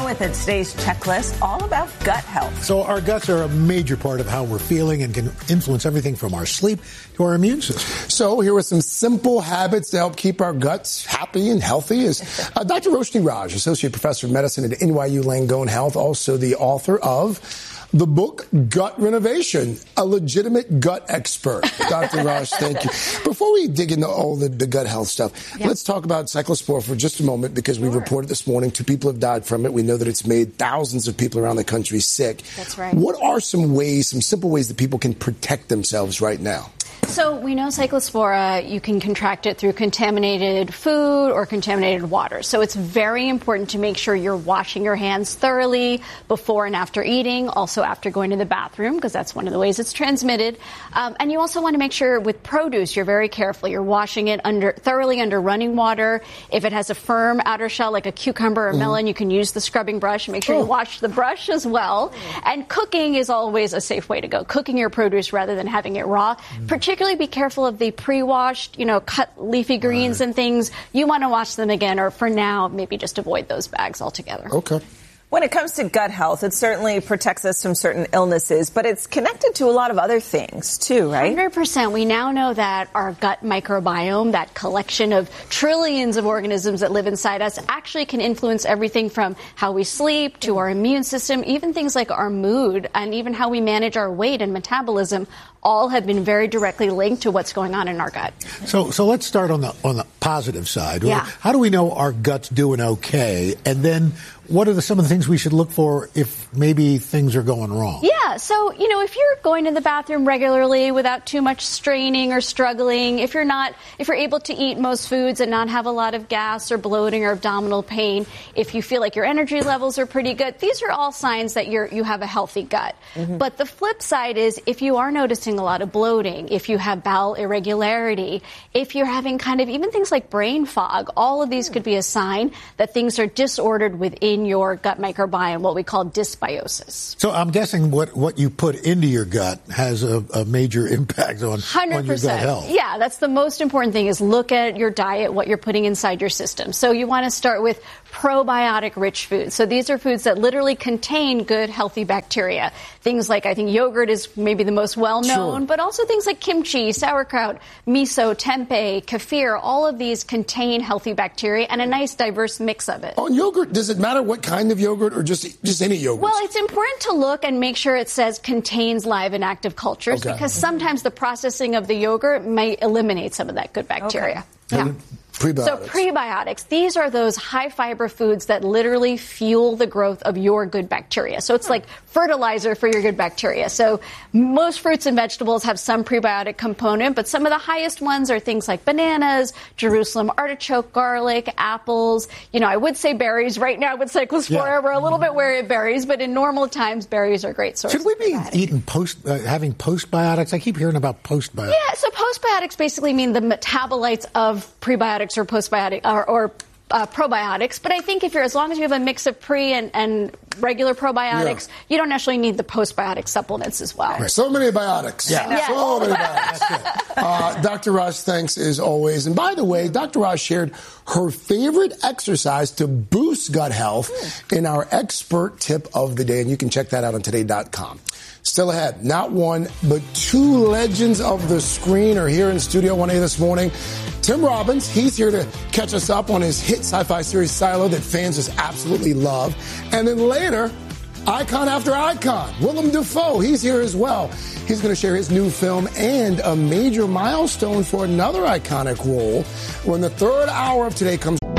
go with it. Today's checklist, all about gut health. So our guts are a major part of how we're feeling and can influence everything from our sleep to our immune system. So here are some simple habits to help keep our guts happy and healthy. Is Dr. Roshni Raj, Associate Professor of Medicine at NYU Langone Health, also the author of the book, Gut Renovation, a legitimate gut expert. Dr. Raj, thank you. Before we dig into all the gut health stuff, let's talk about cyclospora for just a moment, because we reported this morning 2 people have died from it. We know that it's made thousands of people around the country sick. That's right. What are some simple ways that people can protect themselves right now? So we know cyclospora, you can contract it through contaminated food or contaminated water. So it's very important to make sure you're washing your hands thoroughly before and after eating, also after going to the bathroom, because that's one of the ways it's transmitted. And you also want to make sure with produce, you're very careful. You're washing it thoroughly under running water. If it has a firm outer shell, like a cucumber or melon, you can use the scrubbing brush and make sure you wash the brush as well. And cooking is always a safe way to go. Cooking your produce rather than having it raw. Particularly be careful of the pre-washed, cut leafy greens and things. You want to wash them again, or for now, maybe just avoid those bags altogether. Okay. When it comes to gut health, it certainly protects us from certain illnesses, but it's connected to a lot of other things, too, right? 100%. We now know that our gut microbiome, that collection of trillions of organisms that live inside us, actually can influence everything from how we sleep to our immune system, even things like our mood, and even how we manage our weight and metabolism. All have been very directly linked to what's going on in our gut. So let's start on the positive side. Yeah. How do we know our gut's doing okay? And then what are some of the things we should look for if maybe things are going wrong? Yeah. So, if you're going to the bathroom regularly without too much straining or struggling, if you're able to eat most foods and not have a lot of gas or bloating or abdominal pain, if you feel like your energy levels are pretty good, these are all signs that you have a healthy gut. Mm-hmm. But the flip side is if you are noticing a lot of bloating, if you have bowel irregularity, if you're having kind of even things like brain fog, all of these could be a sign that things are disordered within your gut microbiome, what we call dysbiosis. So I'm guessing what you put into your gut has a major impact on your gut health. Yeah, that's the most important thing, is look at your diet, what you're putting inside your system. So you want to start with probiotic-rich foods. So these are foods that literally contain good, healthy bacteria. Things like, I think yogurt is maybe the most well-known, but also things like kimchi, sauerkraut, miso, tempeh, kefir, all of these contain healthy bacteria and a nice diverse mix of it. On yogurt, does it matter what kind of yogurt or just any yogurt? Well, it's important to look and make sure it says contains live and active cultures, because sometimes the processing of the yogurt may eliminate some of that good bacteria. Okay. Yeah. Prebiotics. So prebiotics, these are those high-fiber foods that literally fuel the growth of your good bacteria. So it's like fertilizer for your good bacteria. So most fruits and vegetables have some prebiotic component, but some of the highest ones are things like bananas, Jerusalem artichoke, garlic, apples. I would say berries. Right now with cyclospora, we're a little bit wary of berries, but in normal times, berries are great sources. Should we be eating having postbiotics? I keep hearing about postbiotics. Yeah, so postbiotics basically mean the metabolites of prebiotics or postbiotic or probiotics, but I think as long as you have a mix of pre and regular probiotics, you don't necessarily need the postbiotic supplements as well. Right. So many biotics. So many biotics. Dr. Raj, thanks as always. And by the way, Dr. Raj shared her favorite exercise to boost gut health in our expert tip of the day, and you can check that out on today.com. Still ahead, not one, but 2 legends of the screen are here in Studio 1A this morning. Tim Robbins, he's here to catch us up on his hit sci-fi series Silo that fans just absolutely love. And then later, icon after icon, Willem Dafoe, he's here as well. He's going to share his new film and a major milestone for another iconic role when the third hour of Today comes.